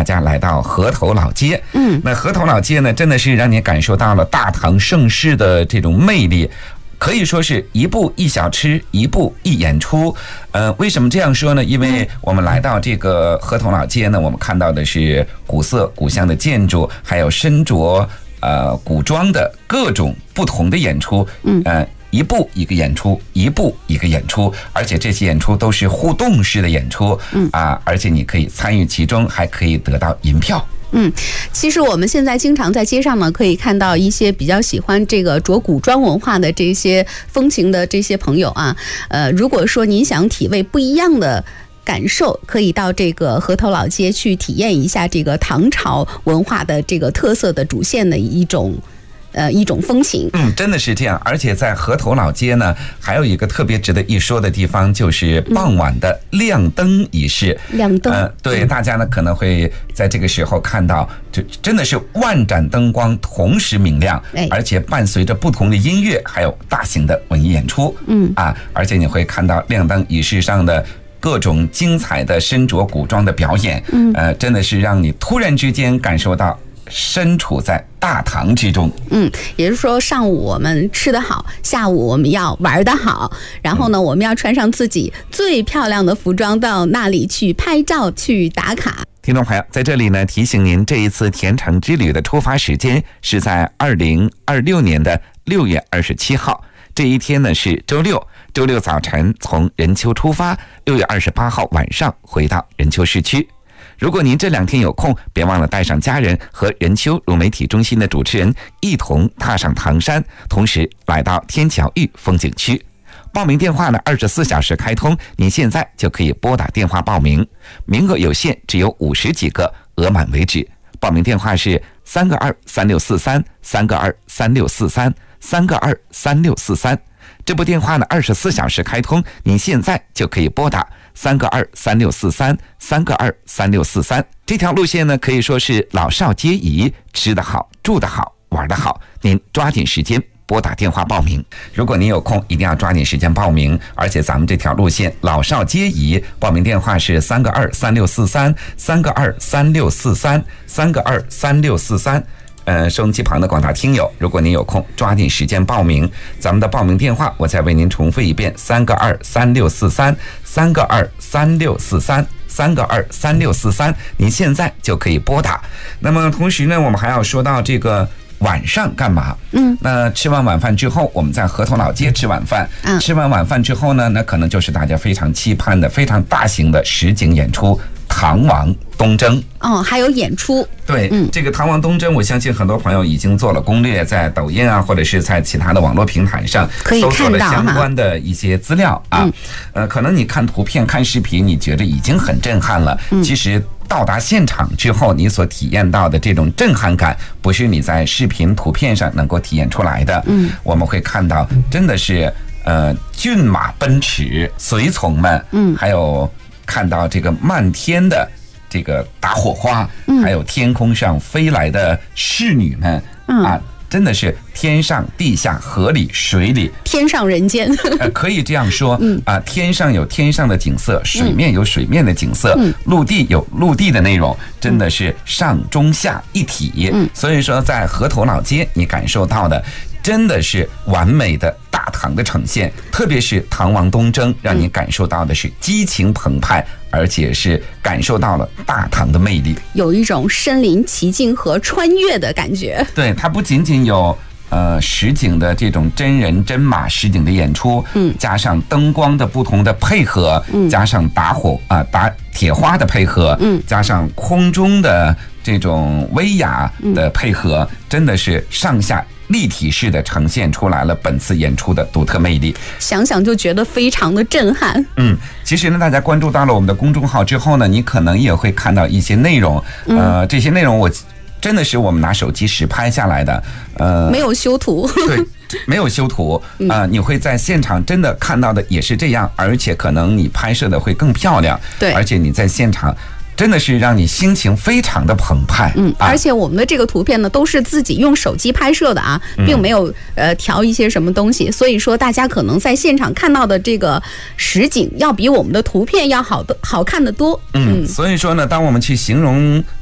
大家来到河头老街。那河头老街呢，真的是让你感受到了大唐盛世的这种魅力。可以说是一步一小吃，一步一演出。为什么这样说呢？因为我们来到这个河头老街呢，我们看到的是古色古香的建筑，还有身着古装的各种不同的演出。一步一个演出，一步一个演出，而且这些演出都是互动式的演出。而且你可以参与其中，还可以得到银票。 其实我们现在经常在街上呢，可以看到一些比较喜欢这个着古装文化的这些风情的这些朋友啊。如果说您想体味不一样的感受，可以到这个河头老街去体验一下这个唐朝文化的这个特色的主线的一种风情。 真的是这样。而且在河头老街呢，还有一个特别值得一说的地方，就是傍晚的亮灯仪式。 亮灯， 对，大家呢可能会在这个时候看到，就真的是万盏灯光同时明亮，而且伴随着不同的音乐，还有大型的文艺演出。而且你会看到亮灯仪式上的各种精彩的身着古装的表演。真的是让你突然之间感受到身处在大唐之中。 也就是说，上午我们吃得好，下午我们要玩得好，然后呢，我们要穿上自己最漂亮的服装到那里去拍照去打卡。 听众朋友，在这里呢提醒您，这一次田城之旅的出发时间是在2026年的6月27号，这一天呢是周六。周六早晨从任丘出发，6月28号晚上回到任丘市区。如果您这2天有空，别忘了带上家人和任丘融媒体中心的主持人一同踏上唐山，同时来到天桥峪风景区。报名电话呢24小时开通，您现在就可以拨打电话报名，名额有限，只有50几个，额满为止。报名电话是3个23643，3个23643，3个23643。这部电话呢24小时开通，您现在就可以拨打3个23643，3个23643。这条路线呢可以说是老少皆宜，吃得好，住得好，玩得好。您抓紧时间拨打电话报名。如果您有空，一定要抓紧时间报名。而且咱们这条路线老少皆宜，报名电话是3个23643，3个23643，3个23643。收音机旁的广大听友，如果您有空，抓紧时间报名。咱们的报名电话我再为您重复一遍：3个23643，3个23643，3个23643。您现在就可以拨打。那么同时呢，我们还要说到这个晚上干嘛？那吃完晚饭之后，我们在河头老街吃晚饭。吃完晚饭之后呢，那可能就是大家非常期盼的非常大型的实景演出——唐王东征。 还有演出。 对，这个唐王东征，我相信很多朋友已经做了攻略，在抖音啊，或者是在其他的网络平台上搜索了相关的一些资料啊。可能你看图片、看视频，你觉得已经很震撼了。其实到达现场之后，你所体验到的这种震撼感，不是你在视频、图片上能够体验出来的。我们会看到，真的是骏马奔驰，随从们，还有看到这个漫天的这个打火花，还有天空上飞来的侍女们真的是天上地下河里水里， 天上人间。 可以这样说天上有天上的景色，水面有水面的景色，陆地有陆地的内容，真的是上中下一体。所以说在河头老街你感受到的真的是完美的大唐的呈现，特别是唐王东征，让你感受到的是激情澎湃，而且是感受到了大唐的魅力， 有一种身临其境和穿越的感觉。 对，它不仅仅有实景的这种真人真马实景的演出，加上灯光的不同的配合，加上打铁花的配合，加上空中的这种威亚的配合，真的是上下立体式的呈现出来了本次演出的独特魅力， 想想就觉得非常的震撼。 其实呢，大家关注到了我们的公众号之后呢，你可能也会看到一些内容，这些内容我真的是我们拿手机实拍下来的， 没有修图。 对，没有修图你会在现场真的看到的也是这样，而且可能你拍摄的会更漂亮。 对， 而且你在现场真的是让你心情非常的澎湃。 而且我们的这个图片呢，都是自己用手机拍摄的啊，并没有调一些什么东西，所以说大家可能在现场看到的这个实景要比我们的图片要好看得多。 所以说呢，当我们去形容